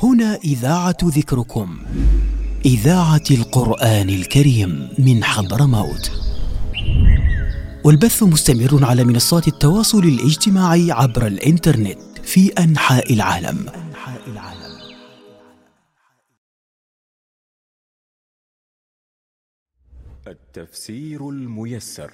هنا إذاعة ذكركم، إذاعة القرآن الكريم من حضرموت، والبث مستمر على منصات التواصل الاجتماعي عبر الإنترنت في أنحاء العالم. التفسير الميسر.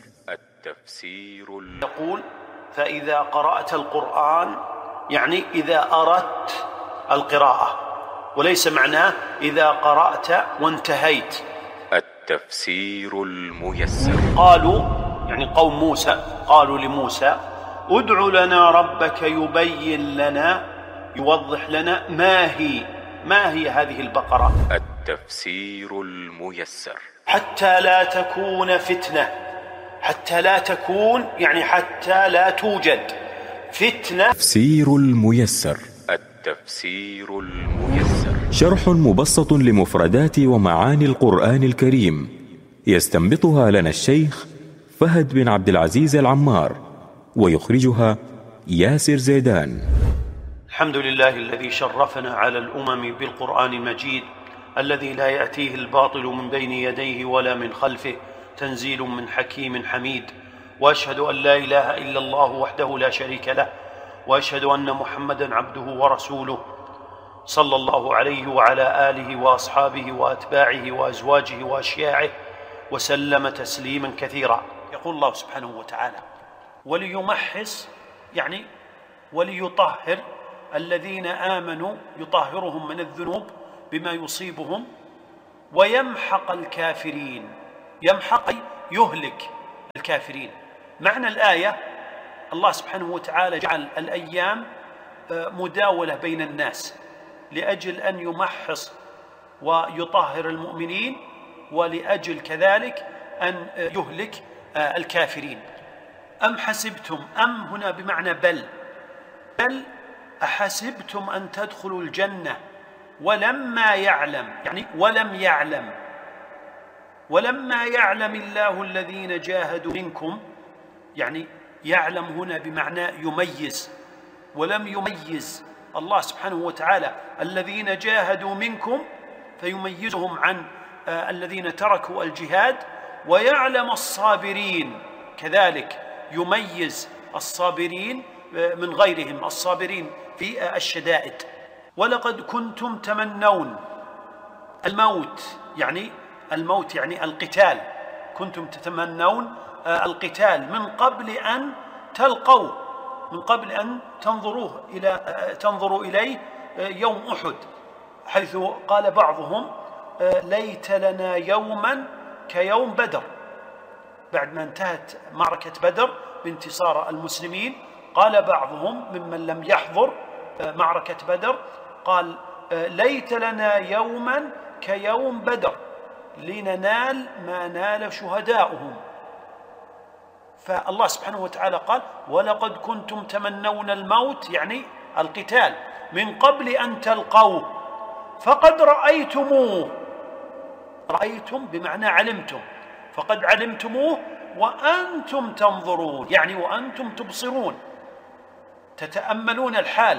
يقول: فإذا قرأت القرآن يعني إذا أردت القراءة، وليس معناه إذا قرأت وانتهيت. التفسير الميسر. قالوا يعني قوم موسى قالوا لموسى: ادع لنا ربك يبين لنا، يوضح لنا ما هي هذه البقرة. التفسير الميسر. حتى لا تكون فتنة، حتى لا تكون يعني حتى لا توجد فتنة. التفسير الميسر. التفسير الميسر شرح مبسط لمفردات ومعاني القرآن الكريم، يستنبطها لنا الشيخ فهد بن عبد العزيز العمار، ويخرجها ياسر زيدان. الحمد لله الذي شرفنا على الأمم بالقرآن المجيد، الذي لا يأتيه الباطل من بين يديه ولا من خلفه، تنزيل من حكيم حميد. وأشهد أن لا إله إلا الله وحده لا شريك له، وأشهد أن محمدًا عبده ورسوله، صلى الله عليه وعلى آله وأصحابه وأتباعه وأزواجه وأشياعه وسلم تسليما كثيرا. يقول الله سبحانه وتعالى: وليمحص يعني وليطهر الذين آمنوا، يطهرهم من الذنوب بما يصيبهم، ويمحق الكافرين. يمحق أي يهلك الكافرين. معنى الآية: الله سبحانه وتعالى جعل الأيام مداولة بين الناس لأجل أن يمحص ويطهر المؤمنين، ولأجل كذلك أن يهلك الكافرين. أم حسبتم، أم هنا بمعنى بل أحسبتم أن تدخلوا الجنة ولما يعلم يعني ولما يعلم الله الذين جاهدوا منكم، يعني يعلم هنا بمعنى يميز، ولم يميز الله سبحانه وتعالى الذين جاهدوا منكم فيميزهم عن الذين تركوا الجهاد، ويعلم الصابرين كذلك يميز الصابرين من غيرهم، الصابرين في الشدائد. ولقد كنتم تمنون الموت، يعني الموت يعني القتال، كنتم تتمنون القتال من قبل أن تلقوه، من قبل أن تنظروا إليه يوم أحد، حيث قال بعضهم: ليت لنا يوما كيوم بدر. بعد ما انتهت معركة بدر بانتصار المسلمين، قال بعضهم ممن لم يحضر معركة بدر، قال: ليت لنا يوما كيوم بدر لننال ما نال شهداؤهم. فالله سبحانه وتعالى قال: ولقد كنتم تمنون الموت يعني القتال من قبل أن تلقوه فقد رأيتموه. رأيتم بمعنى علمتم، فقد علمتموه وأنتم تنظرون يعني وأنتم تبصرون، تتأملون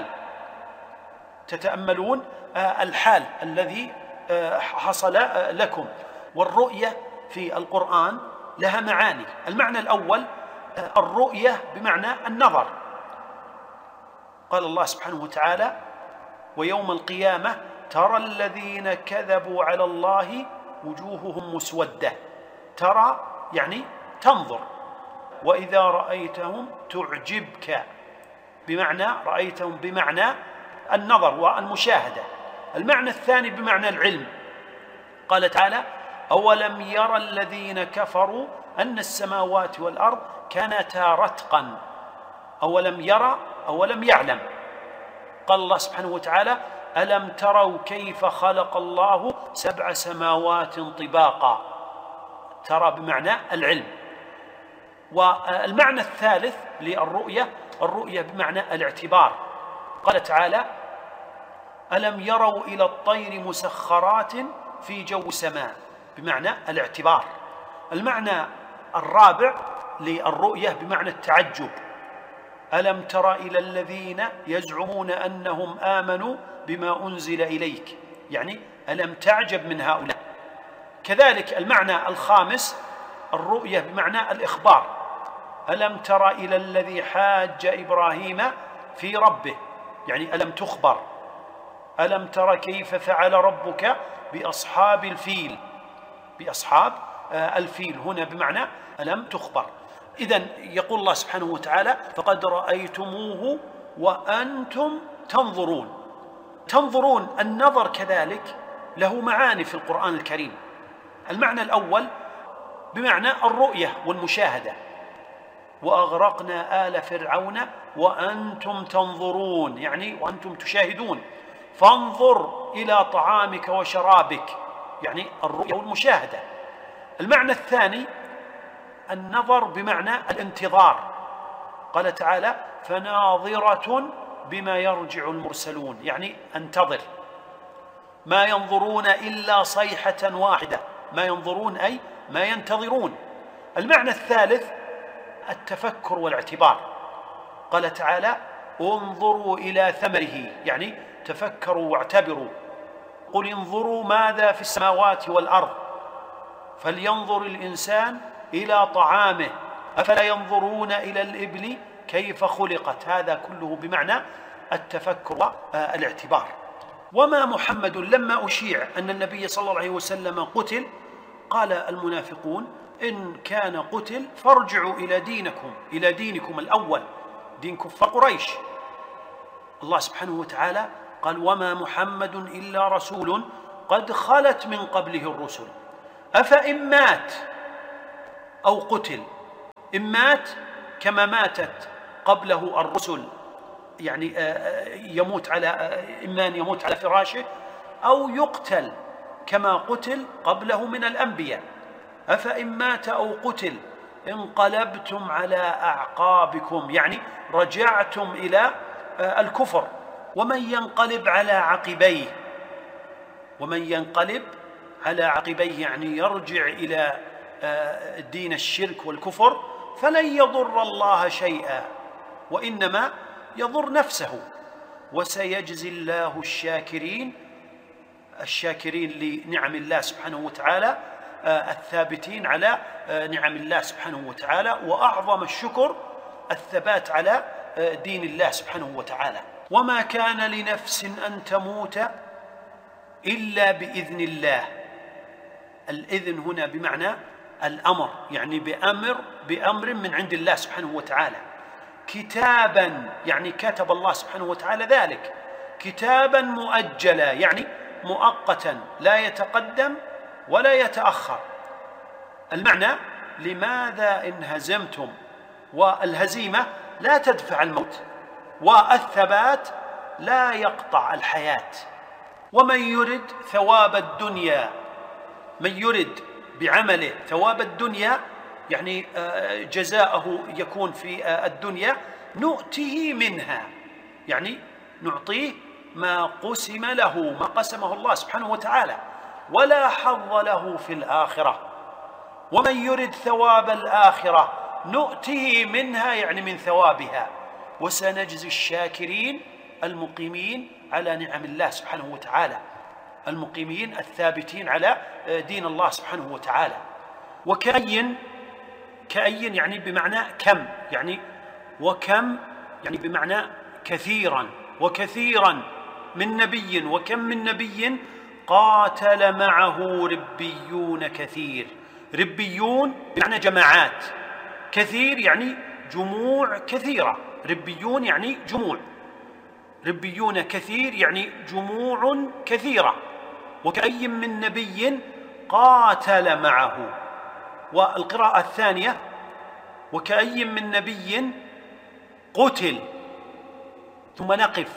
الحال الذي حصل لكم. والرؤية في القرآن لها معاني. المعنى الأول الرؤية بمعنى النظر. قال الله سبحانه وتعالى: ويوم القيامة ترى الذين كذبوا على الله وجوههم مسودة. ترى يعني تنظر، وإذا رأيتهم تعجبك، بمعنى رأيتهم بمعنى النظر والمشاهدة. المعنى الثاني بمعنى العلم. قال تعالى: أولم يرى الذين كفروا أن السماوات والأرض كانتا رتقا. أولم يرى أولم يعلم. قال الله سبحانه وتعالى: ألم تروا كيف خلق الله 7 سماوات طباقا. ترى بمعنى العلم. والمعنى الثالث للرؤية الرؤية بمعنى الاعتبار. قال تعالى: ألم يروا إلى الطير مسخرات في جو السماء، بمعنى الاعتبار. المعنى الرابع للرؤية بمعنى التعجب. ألم تر إلى الذين يزعمون أنهم آمنوا بما أنزل إليك، يعني ألم تعجب من هؤلاء. كذلك المعنى الخامس الرؤية بمعنى الإخبار، ألم تر إلى الذي حاج إبراهيم في ربه، يعني ألم تخبر. ألم تر كيف فعل ربك بأصحاب الفيل، بأصحاب الفيل هنا بمعنى ألم تخبر. إذن يقول الله سبحانه وتعالى فقد رأيتموه وأنتم تنظرون. تنظرون، النظر كذلك له معاني في القرآن الكريم. المعنى الأول بمعنى الرؤية والمشاهدة، وأغرقنا آل فرعون وأنتم تنظرون، يعني وأنتم تشاهدون، فانظر إلى طعامك وشرابك، يعني الرؤية والمشاهدة. المعنى الثاني النظر بمعنى الانتظار، قال تعالى فناظرة بما يرجع المرسلون، يعني انتظر. ما ينظرون إلا صيحة واحدة، ما ينظرون أي ما ينتظرون. المعنى الثالث التفكر والاعتبار، قال تعالى انظروا إلى ثمره، يعني تفكروا واعتبروا. قل انظروا ماذا في السماوات والأرض فلينظر الإنسان إلى طعامه أفلا ينظرون إلى الإبل كيف خلقت. هذا كله بمعنى التفكر والاعتبار. وما محمد، لما أشيع أن النبي صلى الله عليه وسلم قتل قال المنافقون إن كان قتل فارجعوا إلى دينكم الأول، دين كفار قريش. الله سبحانه وتعالى قال وما محمد إلا رسول قد خلت من قبله الرسل أفإن مات أو قتل. إن مات كما ماتت قبله الرسل، يعني يموت على إما أن يموت على فراشه أو يقتل كما قتل قبله من الأنبياء. أفإن مات أو قتل انقلبتم على أعقابكم، يعني رجعتم إلى الكفر. ومن ينقلب على عقبيه، ومن ينقلب على عقبيه يعني يرجع إلى دين الشرك والكفر فلن يضر الله شيئا وإنما يضر نفسه. وسيجزي الله الشاكرين لنعم الله سبحانه وتعالى، الثابتين على نعم الله سبحانه وتعالى. وأعظم الشكر الثبات على دين الله سبحانه وتعالى. وما كان لنفس أن تموت إلا بإذن الله. الإذن هنا بمعنى الأمر، يعني بأمر من عند الله سبحانه وتعالى. كتابا يعني كتب الله سبحانه وتعالى ذلك، كتابا مؤجلا يعني مؤقتا لا يتقدم ولا يتأخر. المعنى لماذا إن هزمتم، والهزيمة لا تدفع الموت، والثبات لا يقطع الحياة. ومن يرد ثواب الدنيا، من يرد بعمله ثواب الدنيا يعني جزاءه يكون في الدنيا، نؤته منها يعني نعطيه ما قسم له، ما قسمه الله سبحانه وتعالى، ولا حظ له في الآخرة. ومن يرد ثواب الآخرة نؤته منها يعني من ثوابها، وسنجزي الشاكرين المقيمين على نعم الله سبحانه وتعالى، المقيمين الثابتين على دين الله سبحانه وتعالى. وكأين يعني بمعنى كم، يعني وكم يعني بمعنى كثيرا، وكثيرا من نبي، وكم من نبي قاتل معه ربيون كثير. ربيون بمعنى جماعات، كثير يعني جموع كثيرة، ربيون يعني جموع، ربيون كثير يعني جموع كثيرة. وكأي من نبي قاتل معه. والقراءة الثانية وكأي من نبي قتل، ثم نقف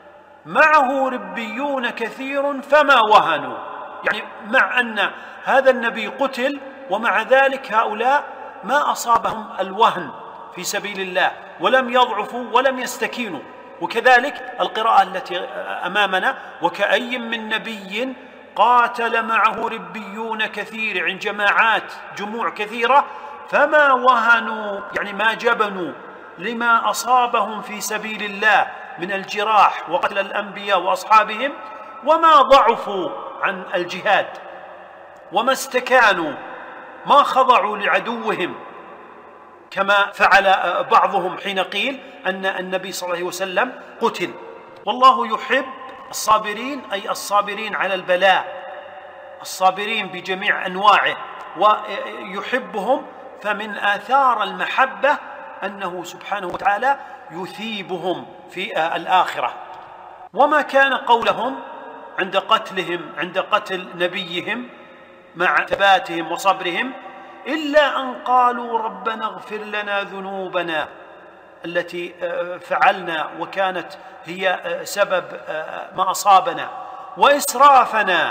معه ربيون كثير فما وهنوا، يعني مع أن هذا النبي قتل ومع ذلك هؤلاء ما أصابهم الوهن في سبيل الله، ولم يضعفوا ولم يستكينوا. وكذلك القراءة التي أمامنا وكأي من نبي قاتل معه ربيون كثير، عن جماعات جموع كثيرة، فما وهنوا يعني ما جبنوا لما أصابهم في سبيل الله من الجراح وقتل الأنبياء وأصحابهم، وما ضعفوا عن الجهاد وما استكانوا، ما خضعوا لعدوهم كما فعل بعضهم حين قيل أن النبي صلى الله عليه وسلم قتل. والله يحب الصابرين، أي الصابرين على البلاء، الصابرين بجميع أنواعه، ويحبهم. فمن آثار المحبة أنه سبحانه وتعالى يثيبهم في الآخرة. وما كان قولهم عند قتلهم، عند قتل نبيهم، مع ثباتهم وصبرهم، إلا أن قالوا ربنا اغفر لنا ذنوبنا التي فعلنا وكانت هي سبب ما أصابنا، وإسرافنا،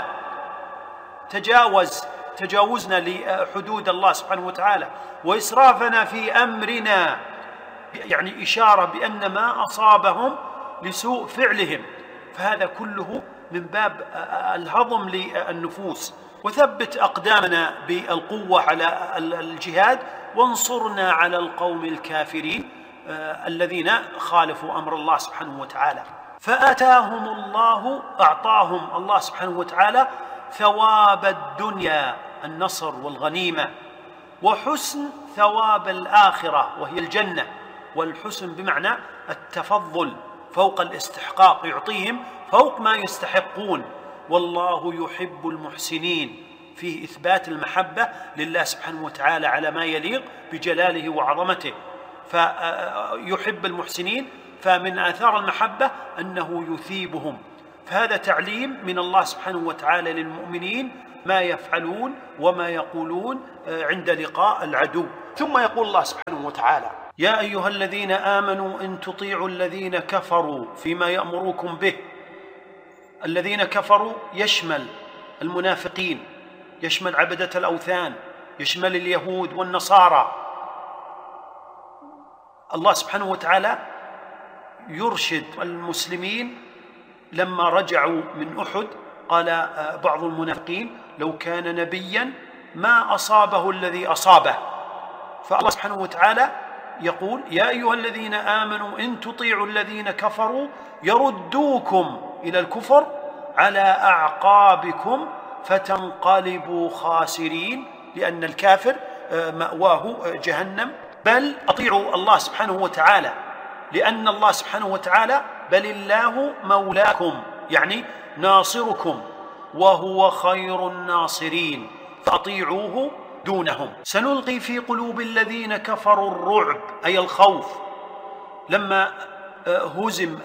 تجاوزنا لحدود الله سبحانه وتعالى، وإسرافنا في أمرنا، يعني إشارة بأن ما أصابهم لسوء فعلهم. فهذا كله من باب الهضم للنفوس. وثبت أقدامنا بالقوة على الجهاد، وانصرنا على القوم الكافرين الذين خالفوا أمر الله سبحانه وتعالى. أعطاهم الله سبحانه وتعالى ثواب الدنيا، النصر والغنيمة، وحسن ثواب الآخرة وهي الجنة. والحسن بمعنى التفضل فوق الاستحقاق، يعطيهم فوق ما يستحقون. والله يحب المحسنين، فيه إثبات المحبة لله سبحانه وتعالى على ما يليق بجلاله وعظمته، فيحب المحسنين. فمن آثار المحبة أنه يثيبهم. فهذا تعليم من الله سبحانه وتعالى للمؤمنين ما يفعلون وما يقولون عند لقاء العدو. ثم يقول الله سبحانه وتعالى: يا أيها الذين آمنوا إن تطيعوا الذين كفروا فيما يأمركم به. الذين كفروا يشمل المنافقين، يشمل عبدة الأوثان، يشمل اليهود والنصارى. الله سبحانه وتعالى يرشد المسلمين. لما رجعوا من أحد قال بعض المنافقين: لو كان نبيا ما أصابه الذي أصابه. فالله سبحانه وتعالى يقول: يا أيها الذين آمنوا إن تطيعوا الذين كفروا يردوكم إلى الكفر على أعقابكم فتنقلبوا خاسرين، لأن الكافر مأواه جهنم. بل أطيعوا الله سبحانه وتعالى، لأن الله سبحانه وتعالى بل الله مولاكم، يعني ناصركم، وهو خير الناصرين، فأطيعوه دونهم. سنلقي في قلوب الذين كفروا الرعب، أي الخوف. لما هزم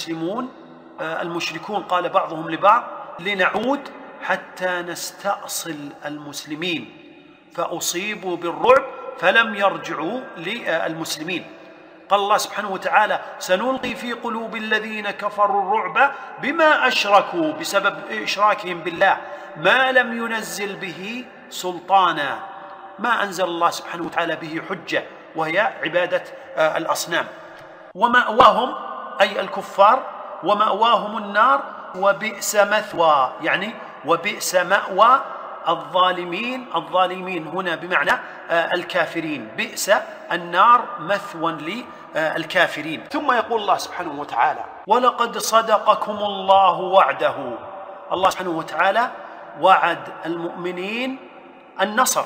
المشركون قال بعضهم لبعض: لنعود حتى نستأصل المسلمين، فأصيبوا بالرعب فلم يرجعوا للمسلمين. قال الله سبحانه وتعالى: سنلقي في قلوب الذين كفروا الرعب بما أشركوا، بسبب إشراكهم بالله ما لم ينزل به سلطانا، ما أنزل الله سبحانه وتعالى به حجة، وهي عبادة الأصنام. ومأواهم أي الكفار، ومأواهم النار، وبئس مثوى، يعني وبئس مأوى الظالمين. الظالمين هنا بمعنى الكافرين، بئس النار مثوى للكافرين. ثم يقول الله سبحانه وتعالى: ولقد صدقكم الله وعده. الله سبحانه وتعالى وعد المؤمنين النصر،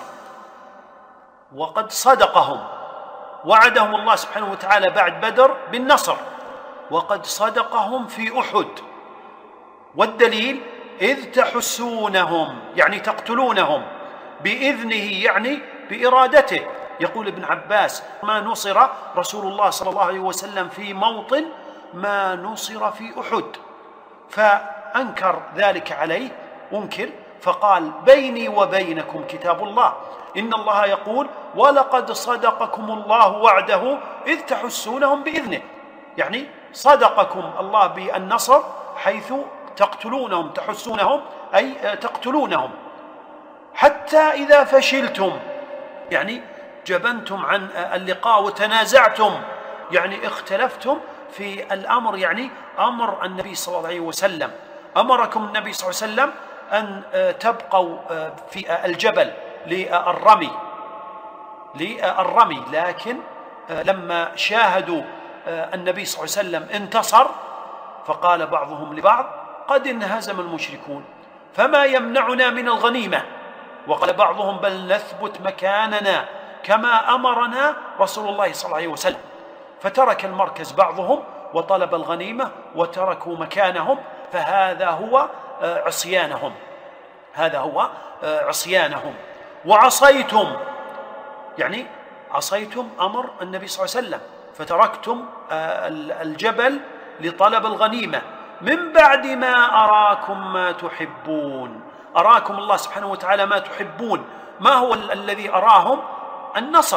وقد صدقهم. وعدهم الله سبحانه وتعالى بعد بدر بالنصر، وقد صدقهم في أحد. والدليل: إذ تحسونهم، يعني تقتلونهم، بإذنه يعني بإرادته. يقول ابن عباس: ما نصر رسول الله صلى الله عليه وسلم في موطن ما نصر في أحد. فأنكر ذلك عليه، أنكر، فقال: بيني وبينكم كتاب الله، إن الله يقول: ولقد صدقكم الله وعده إذ تحسونهم بإذنه. يعني صدقكم الله بالنصر حيث تقتلونهم، تحسونهم أي تقتلونهم، حتى إذا فشلتم، يعني جبنتم عن اللقاء وتنازعتم، يعني اختلفتم في الأمر. يعني أمر النبي صلى الله عليه وسلم، أمركم النبي صلى الله عليه وسلم أن تبقوا في الجبل للرمي، لكن لما شاهدوا النبي صلى الله عليه وسلم انتصر، فقال بعضهم لبعض: قد انهزم المشركون فما يمنعنا من الغنيمة. وقال بعضهم: بل نثبت مكاننا كما أمرنا رسول الله صلى الله عليه وسلم. فترك المركز بعضهم وطلب الغنيمة وتركوا مكانهم، فهذا هو عصيانهم، هذا هو عصيانهم. وعصيتم يعني عصيتم أمر النبي صلى الله عليه وسلم، فتركتم الجبل لطلب الغنيمة من بعد ما أراكم ما تحبون. أراكم الله سبحانه وتعالى ما تحبون. ما هو الذي أراهم؟ النصر.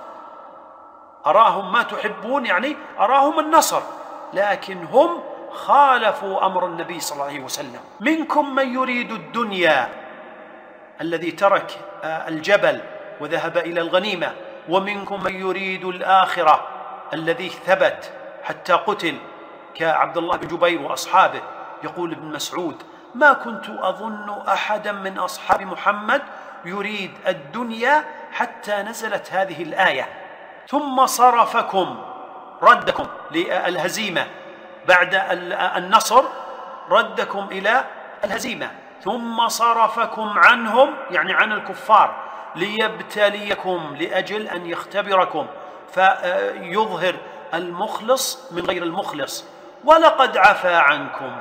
أراهم ما تحبون يعني أراهم النصر، لكن هم خالفوا أمر النبي صلى الله عليه وسلم. منكم من يريد الدنيا، الذي ترك الجبل وذهب إلى الغنيمة، ومنكم من يريد الآخرة، الذي ثبت حتى قتل كعبد الله بن جبير وأصحابه. يقول ابن مسعود: ما كنت أظن أحدا من أصحاب محمد يريد الدنيا حتى نزلت هذه الآية: ثم صرفكم، ردكم للهزيمة بعد النصر، ردكم إلى الهزيمة، ثم صرفكم عنهم يعني عن الكفار ليبتليكم، لأجل أن يختبركم، فيظهر المخلص من غير المخلص. ولقد عفا عنكم،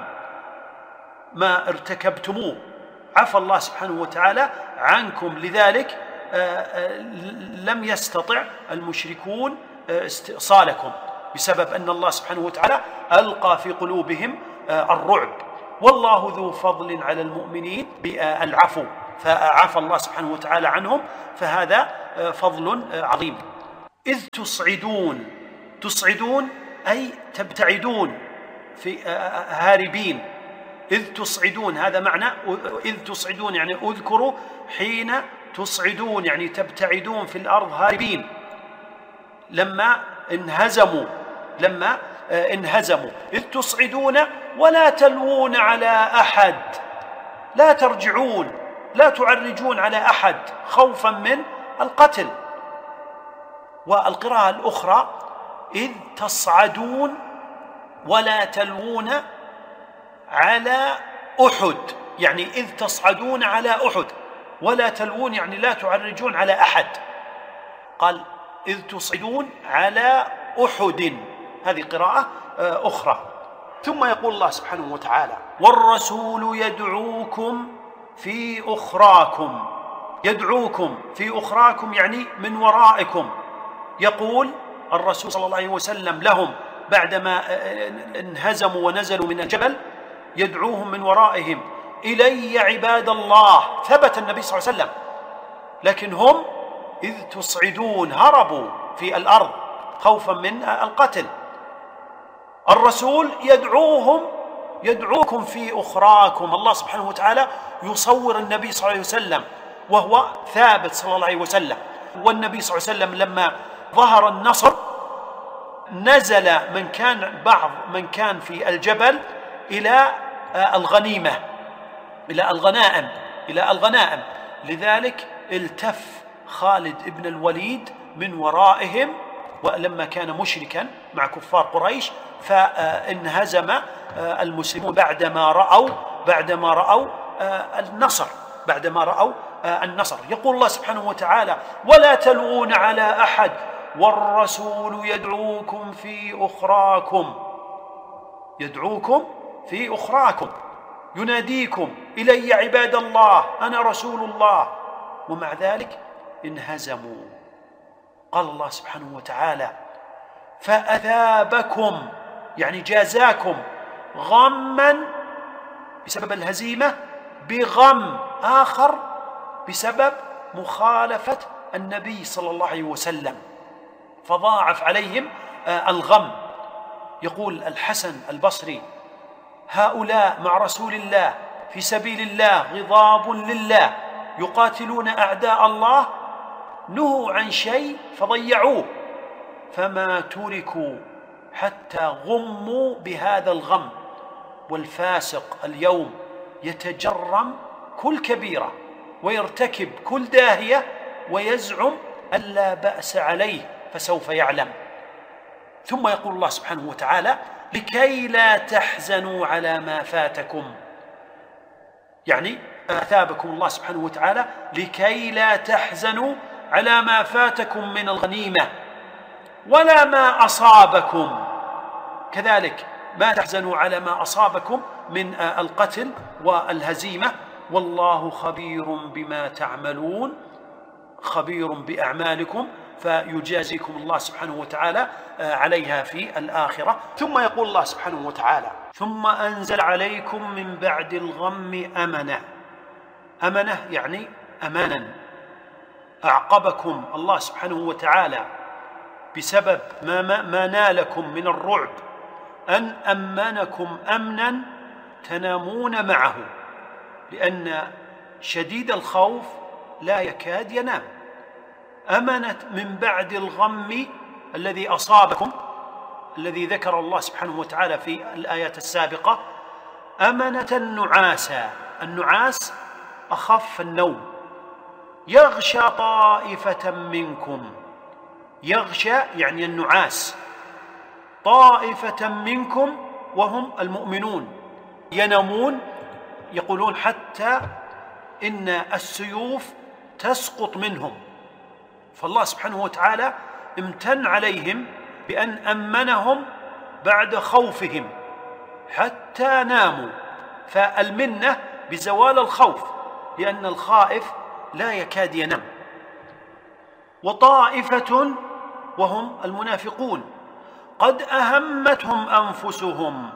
ما ارتكبتموه عفى الله سبحانه وتعالى عنكم، لذلك لم يستطع المشركون استئصالكم، بسبب أن الله سبحانه وتعالى ألقى في قلوبهم الرعب. والله ذو فضل على المؤمنين بالعفو، فعفى الله سبحانه وتعالى عنهم، فهذا فضل عظيم. إذ تصعدون، تصعدون أي تبتعدون، في هاربين. إذ تصعدون هذا معنى إذ تصعدون، يعني اذكروا حين تصعدون، يعني تبتعدون في الأرض هاربين. لما انهزموا إذ تصعدون ولا تلوون على أحد، لا ترجعون، لا تعرجون على أحد خوفا من القتل. والقراءة الأخرى: إذ تصعدون ولا تلوون على أحد، يعني إذ تصعدون على أحد ولا تلوون يعني لا تعرجون على أحد. قال: إذ تصعدون على أحد، هذه قراءة أخرى. ثم يقول الله سبحانه وتعالى: والرسول يدعوكم في أخراكم. يدعوكم في أخراكم يعني من ورائكم. يقول الرسول صلى الله عليه وسلم لهم بعدما انهزموا ونزلوا من الجبل، يدعوهم من ورائهم: إلي عباد الله. ثبت النبي صلى الله عليه وسلم، لكن هم إذ تصعدون هربوا في الأرض خوفا من القتل. الرسول يدعوكم في أخراكم. الله سبحانه وتعالى يصور النبي صلى الله عليه وسلم وهو ثابت صلى الله عليه وسلم. والنبي صلى الله عليه وسلم لما ظهر النصر نزل بعض من كان في الجبل إلى الغنيمة، إلى الغنائم. لذلك التف خالد بن الوليد من ورائهم، ولما كان مشركا مع كفار قريش، فانهزم المسلمون بعدما رأوا النصر. يقول الله سبحانه وتعالى: ولا تلوون على أحد والرسول يدعوكم في أخراكم، يناديكم: إلي عباد الله، أنا رسول الله. ومع ذلك انهزموا. قال الله سبحانه وتعالى: فأثابكم يعني جازاكم غما بسبب الهزيمة بغم آخر بسبب مخالفة النبي صلى الله عليه وسلم، فضاعف عليهم الغم. يقول الحسن البصري: هؤلاء مع رسول الله في سبيل الله غضاب لله، يقاتلون أعداء الله، نهوا عن شيء فضيعوه، فما تركوا حتى غموا بهذا الغم. والفاسق اليوم يتجرم كل كبيرة ويرتكب كل داهية ويزعم ألا بأس عليه، فسوف يعلم. ثم يقول الله سبحانه وتعالى: لكي لا تحزنوا على ما فاتكم، يعني أثابكم الله سبحانه وتعالى لكي لا تحزنوا على ما فاتكم من الغنيمة ولا ما أصابكم، كذلك ما تحزنوا على ما أصابكم من القتل والهزيمة، والله خبير بما تعملون، خبير بأعمالكم، فيجازيكم الله سبحانه وتعالى عليها في الآخرة. ثم يقول الله سبحانه وتعالى: ثم أنزل عليكم من بعد الغم أمنة. أمنة يعني أمانا، أعقبكم الله سبحانه وتعالى بسبب ما نالكم من الرعب أن أمنكم أمنا تنامون معه، لأن شديد الخوف لا يكاد ينام. أمنة من بعد الغم الذي أصابكم، الذي ذكر الله سبحانه وتعالى في الآيات السابقة، أمنة نعاسا. النعاس أخف النوم، يغشى طائفة منكم، يغشى يعني النعاس، طائفة منكم وهم المؤمنون ينامون، يقولون حتى إن السيوف تسقط منهم. فالله سبحانه وتعالى امتن عليهم بأن أمنهم بعد خوفهم حتى ناموا، فالمنة بزوال الخوف، لأن الخائف لا يكاد ينام. وطائفة وهم المنافقون قد أهمتهم أنفسهم،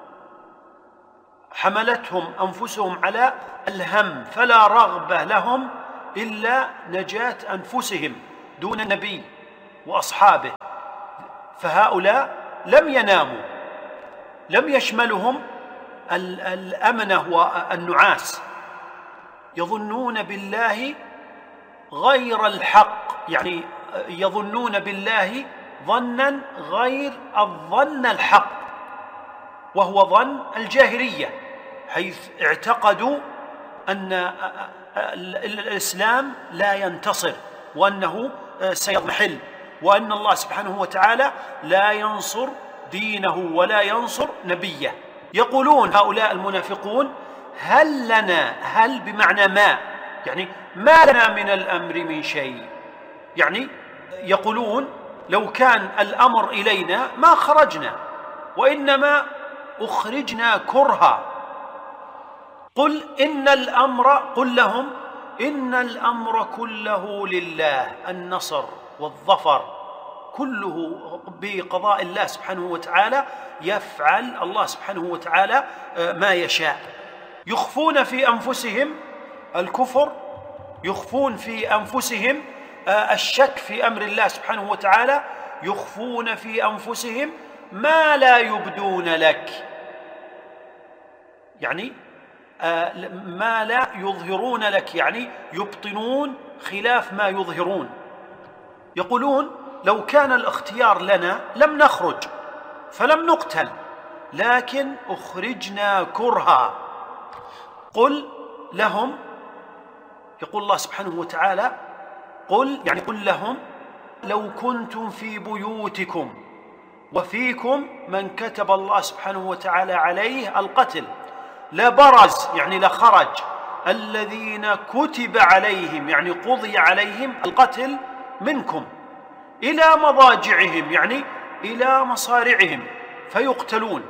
حملتهم أنفسهم على الهم، فلا رغبة لهم إلا نجاة أنفسهم دون النبي وأصحابه، فهؤلاء لم يناموا، لم يشملهم الأمنة والنعاس، يظنون بالله غير الحق، يعني يظنون بالله ظنا غير الظن الحق، وهو ظن الجاهلية، حيث اعتقدوا أن الإسلام لا ينتصر، وأنه سيضمحل، وأن الله سبحانه وتعالى لا ينصر دينه ولا ينصر نبيه. يقولون هؤلاء المنافقون: هل لنا، هل بمعنى ما، يعني ما لنا من الأمر من شيء، يعني يقولون لو كان الأمر إلينا ما خرجنا، وإنما أخرجنا كرها. قل لهم إن الأمر كله لله، النصر والظفر كله بقضاء الله سبحانه وتعالى، يفعل الله سبحانه وتعالى ما يشاء. يخفون في أنفسهم الكفر، يخفون في أنفسهم الشك في أمر الله سبحانه وتعالى، يخفون في أنفسهم ما لا يبدون لك، يعني ما لا يظهرون لك، يعني يبطنون خلاف ما يظهرون. يقولون لو كان الاختيار لنا لم نخرج فلم نقتل، لكن أخرجنا كرها. قل لهم، يقول الله سبحانه وتعالى: قل لهم لو كنتم في بيوتكم وفيكم من كتب الله سبحانه وتعالى عليه القتل لبرز، يعني لخرج الذين كتب عليهم، يعني قضي عليهم القتل منكم، إلى مضاجعهم، يعني إلى مصارعهم فيقتلون،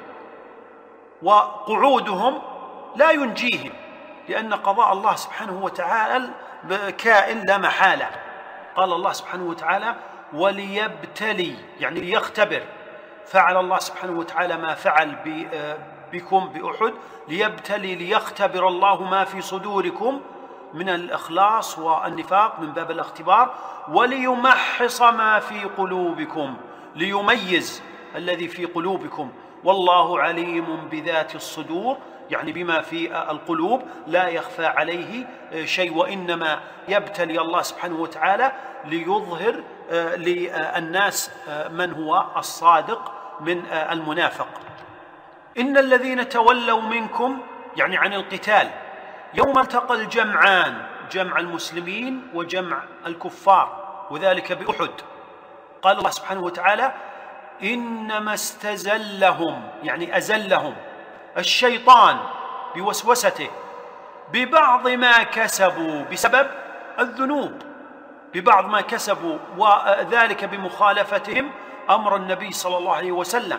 وقعودهم لا ينجيهم، لأن قضاء الله سبحانه وتعالى كائن لا محالة. قال الله سبحانه وتعالى: وليبتلي، يعني ليختبر. فعل الله سبحانه وتعالى ما فعل بكم بأحد، ليبتلي، ليختبر الله ما في صدوركم من الإخلاص والنفاق من باب الاختبار، وليمحص ما في قلوبكم، ليميز الذي في قلوبكم، والله عليم بذات الصدور، يعني بما في القلوب لا يخفى عليه شيء، وإنما يبتلي الله سبحانه وتعالى ليظهر للناس من هو الصادق من المنافق. إن الذين تولوا منكم، يعني عن القتال، يوم التقى الجمعان، جمع المسلمين وجمع الكفار، وذلك بأحد، قال الله سبحانه وتعالى: إنما استزلهم، يعني أزلهم الشيطان بوسوسته ببعض ما كسبوا، بسبب الذنوب، ببعض ما كسبوا، وذلك بمخالفتهم أمر النبي صلى الله عليه وسلم،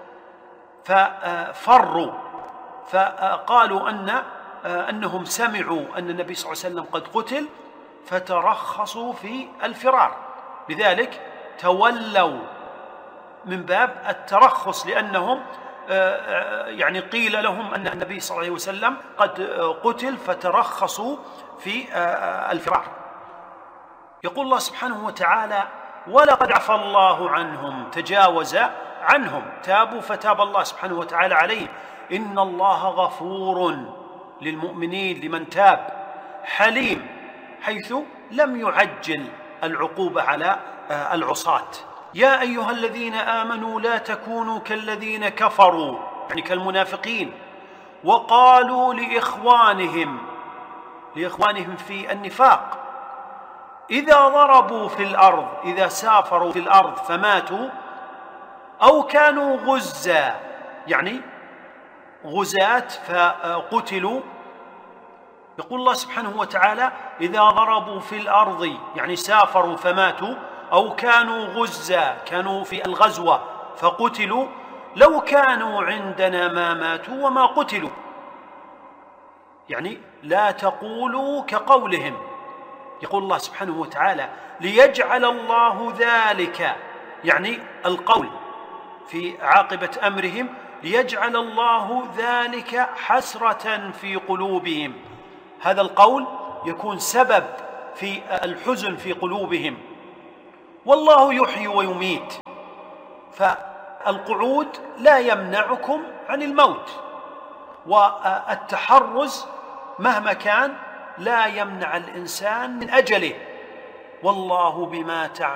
ففروا، فقالوا أنهم سمعوا أن النبي صلى الله عليه وسلم قد قتل فترخصوا في الفرار، لذلك تولوا من باب الترخص، لأنهم يعني قيل لهم أن النبي صلى الله عليه وسلم قد قتل فترخصوا في الفرار. يقول الله سبحانه وتعالى: ولقد عفى الله عنهم، تجاوز عنهم، تابوا فتاب الله سبحانه وتعالى عليهم. إن الله غفور للمؤمنين لمن تاب، حليم، حيث لم يعجل العقوبة على العصاة. يا أيها الذين آمنوا لا تكونوا كالذين كفروا، يعني كالمنافقين، وقالوا لإخوانهم في النفاق إذا ضربوا في الأرض، إذا سافروا في الأرض فماتوا أو كانوا غزا، يعني غزاة فقتلوا. يقول الله سبحانه وتعالى: إذا ضربوا في الأرض، يعني سافروا فماتوا، أو كانوا غزا، كانوا في الغزوة فقتلوا، لو كانوا عندنا ما ماتوا وما قتلوا. يعني لا تقولوا كقولهم. يقول الله سبحانه وتعالى: ليجعل الله ذلك، يعني القول في عاقبة أمرهم، ليجعل الله ذلك حسرة في قلوبهم، هذا القول يكون سبب في الحزن في قلوبهم. والله يحيي ويميت، فالقعود لا يمنعكم عن الموت، والتحرز مهما كان لا يمنع الإنسان من أجله، والله بما تعمل